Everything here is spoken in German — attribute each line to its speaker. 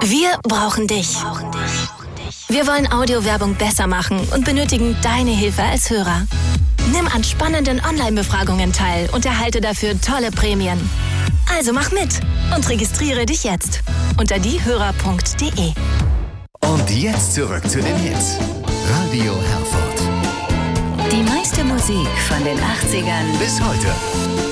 Speaker 1: Wir brauchen dich. Wir wollen Audiowerbung besser machen und benötigen deine Hilfe als Hörer. Nimm an spannenden Online-Befragungen teil und erhalte dafür tolle Prämien. Also mach mit und registriere dich jetzt unter diehörer.de.
Speaker 2: Und jetzt zurück zu den Hits. Radio Herford.
Speaker 3: Die meiste Musik von den 80ern
Speaker 2: Bis heute.